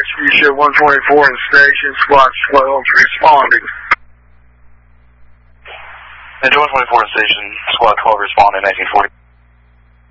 Execution 124 in station, squad 12 responding. Engine 124 in station, squad 12 responding, 1940.